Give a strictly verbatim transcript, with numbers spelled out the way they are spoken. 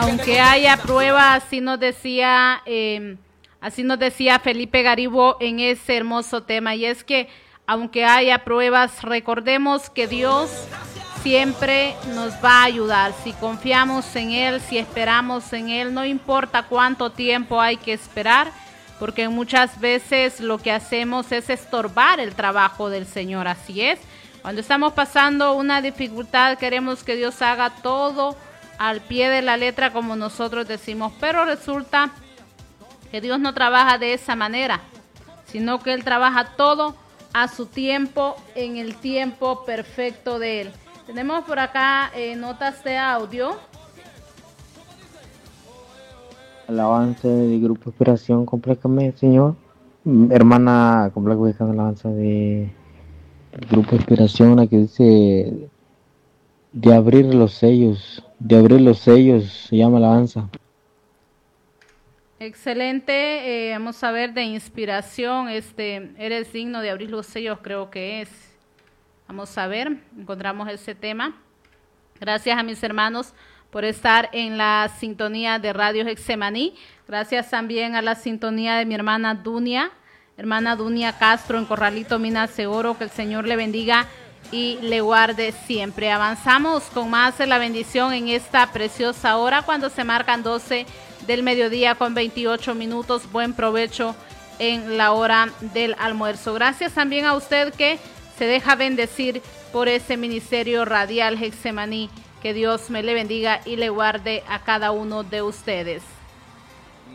aunque haya pruebas, así nos decía, eh, así nos decía Felipe Garibo en ese hermoso tema, y es que aunque haya pruebas, recordemos que Dios siempre nos va a ayudar. Si confiamos en Él, si esperamos en Él, no importa cuánto tiempo hay que esperar, porque muchas veces lo que hacemos es estorbar el trabajo del Señor. Así es, cuando estamos pasando una dificultad, queremos que Dios haga todo al pie de la letra, como nosotros decimos, pero resulta que Dios no trabaja de esa manera, sino que Él trabaja todo a su tiempo, en el tiempo perfecto de Él. Tenemos por acá eh, notas de audio. Alabanza del Grupo Inspiración, compléjame, Señor. Hermana, compléjame la alabanza de Grupo Inspiración, la que dice de abrir los sellos, de abrir los sellos, se llama alabanza. Excelente, eh, vamos a ver de inspiración, este, eres digno de abrir los sellos, creo que es. Vamos a ver, encontramos ese tema. Gracias a mis hermanos por estar en la sintonía de Radio Getsemaní. Gracias también a la sintonía de mi hermana Dunia, hermana Dunia Castro en Corralito, Minas de Oro. Que el Señor le bendiga y le guarde siempre. Avanzamos con más de la bendición en esta preciosa hora, cuando se marcan doce del mediodía con veintiocho minutos. Buen provecho en la hora del almuerzo. Gracias también a usted que se deja bendecir por ese ministerio radial Getsemaní. Que Dios me le bendiga y le guarde a cada uno de ustedes.